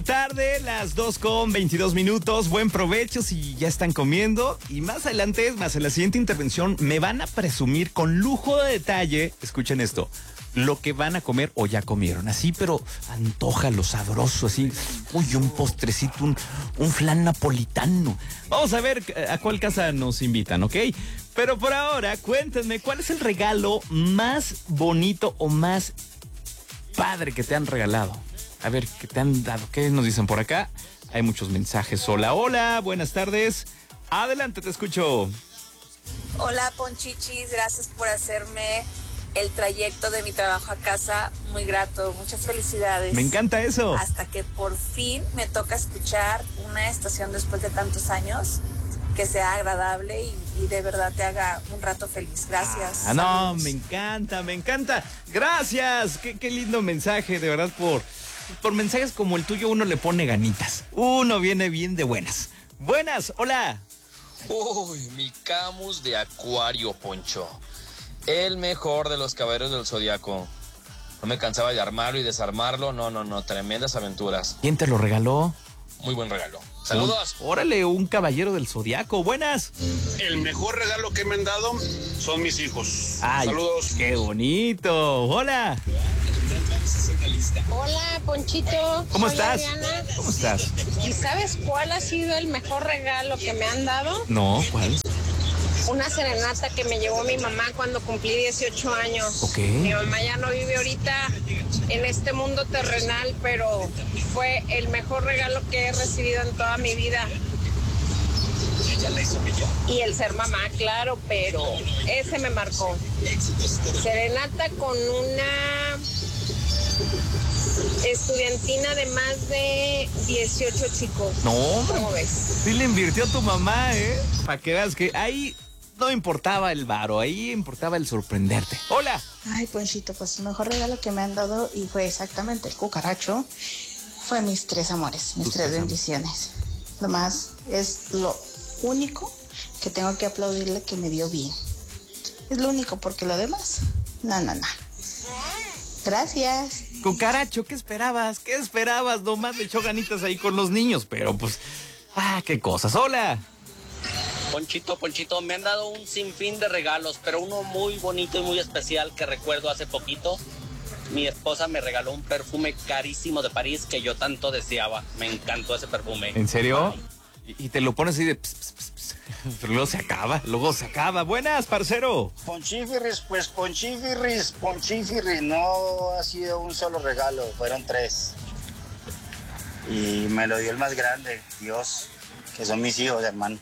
Tarde, las 2:22. Buen provecho si ya están comiendo. Y más adelante, más en la siguiente intervención, me van a presumir con lujo de detalle, escuchen esto, lo que van a comer o ya comieron. Así, pero antójalo, sabroso, así. Uy, un postrecito, un flan napolitano. Vamos a ver a cuál casa nos invitan, ¿ok? Pero por ahora, cuéntenme, ¿cuál es el regalo más bonito o más padre que te han regalado? A ver, ¿qué te han dado? ¿Qué nos dicen por acá? Hay muchos mensajes. Hola, hola, buenas tardes. Adelante, te escucho. Hola, Ponchichis, gracias por hacerme el trayecto de mi trabajo a casa muy grato. Muchas felicidades. Me encanta eso. Hasta que por fin me toca escuchar una estación después de tantos años que sea agradable y de verdad te haga un rato feliz. Gracias. No, Saludos. me encanta. Gracias. Qué lindo mensaje, de verdad, por mensajes como el tuyo uno le pone ganitas. Uno viene bien de buenas. Buenas, hola. Uy, mi Camus de Acuario, Poncho. El mejor de los caballeros del Zodiaco. No me cansaba de armarlo y desarmarlo. No, tremendas aventuras. ¿Quién te lo regaló? Muy buen regalo. Saludos. Órale, un caballero del Zodiaco. Buenas. El mejor regalo que me han dado son mis hijos. Ay, saludos. Qué bonito. Hola. Hola, Ponchito. ¿Cómo Soy estás? Adriana. ¿Cómo estás? ¿Y sabes cuál ha sido el mejor regalo que me han dado? No, ¿cuál? Una serenata que me llevó mi mamá cuando cumplí 18 años. Ok. Mi mamá ya no vive ahorita en este mundo terrenal, pero fue el mejor regalo que he recibido en toda mi vida. Y el ser mamá, claro, pero ese me marcó. Serenata con una estudiantina de más de 18 chicos. No, ¿Cómo ves? sí le invirtió a tu mamá, ¿eh? Para que veas que ahí no importaba el varo, ahí importaba el sorprenderte. Hola. Ay, Ponchito, pues el mejor regalo que me han dado, y fue exactamente el cucaracho, fue mis tres amores, mis tres bendiciones. Lo más, es lo único que tengo que aplaudirle que me dio bien. Es lo único, porque lo demás, no. Gracias. Cucaracho, ¿qué esperabas? ¿Qué esperabas? Nomás le echó ganitas ahí con los niños, pero pues, qué cosas. Hola. Ponchito, me han dado un sinfín de regalos, pero uno muy bonito y muy especial que recuerdo hace poquito. Mi esposa me regaló un perfume carísimo de París que yo tanto deseaba. Me encantó ese perfume. ¿En serio? Y te lo pones así de... pero luego se acaba. Buenas, parcero. Ponchifirris, no ha sido un solo regalo, fueron tres. Y me lo dio el más grande, Dios, que son mis hijos, hermano.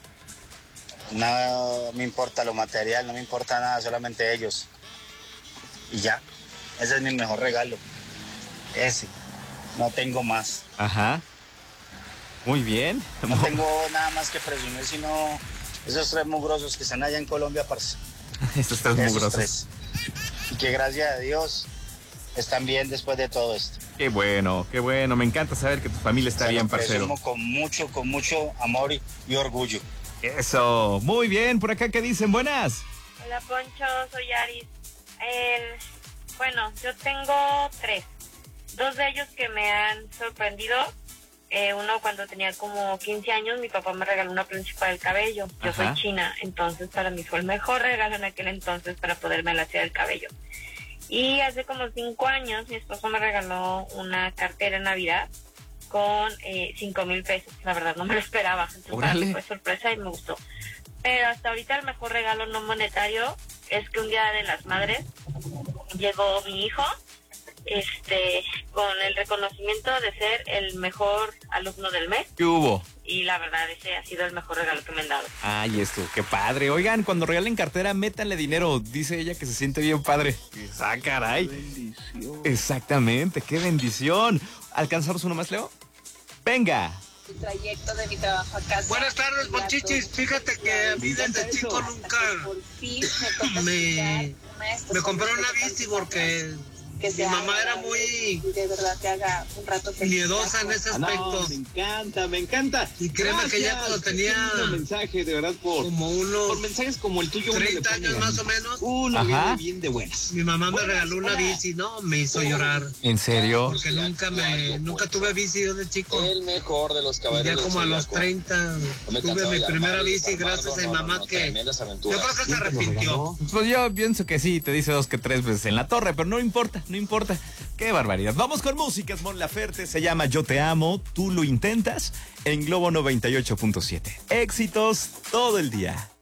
No me importa lo material, no me importa nada, solamente ellos. Y ya, ese es mi mejor regalo. Ese, no tengo más. Ajá. Muy bien. No tengo nada más que presumir, sino esos tres mugrosos que están allá en Colombia, parce. Estos tres mugrosos. Tres. Y que gracias a Dios están bien después de todo esto. Qué bueno. Me encanta saber que tu familia está bien, parcero. Presumo con mucho amor y orgullo. Eso, muy bien. Por acá, ¿qué dicen? Buenas. Hola, Poncho, soy Aris. Bueno, yo tengo tres. Dos de ellos que me han sorprendido. Uno, cuando tenía como 15 años, mi papá me regaló una plancha para el cabello. Yo soy china, entonces para mí fue el mejor regalo en aquel entonces para poderme lasear el cabello. Y hace como 5 años, mi esposo me regaló una cartera en Navidad con 5,000 pesos. La verdad, no me lo esperaba. Entonces, para mí fue sorpresa y me gustó. Pero hasta ahorita el mejor regalo no monetario es que un día de las madres llegó mi hijo con el reconocimiento de ser el mejor alumno del mes. ¿Qué hubo? Y la verdad, ese ha sido el mejor regalo que me han dado. Ay, esto, qué padre. Oigan, cuando regalen cartera, métanle dinero. Dice ella que se siente bien padre. Caray. Qué bendición. Exactamente, qué bendición. ¿Alcanzamos uno más, Leo? Venga. El trayecto de mi trabajo a casa. Buenas tardes, Ponchichis. Fíjate que a mí desde chico nunca me compré una bici porque que se Mi mamá era muy y de verdad te haga un rato feliz. miedosa en ese aspecto. No, me encanta, me encanta. Y créeme que ya cuando tenía un mensaje, de verdad, por mensajes como el tuyo. 30 años más o menos. Uno viene bien de buenas. Mi mamá me regaló una bici, ¿no? Me hizo llorar. ¿En serio? Porque nunca tuve bici yo de chico. El mejor de los caballeros. Y ya del como a los Zodiaco. 30 tuve mi primera bici gracias a mi mamá que tremendas yo aventuras. creo que se arrepintió. Pues yo pienso que sí, te dice 2 que 3 veces en la torre, pero no importa. Qué barbaridad. Vamos con música, Mon Laferte, se llama Yo Te Amo, Tú Lo Intentas, en Globo 98.7. Éxitos todo el día.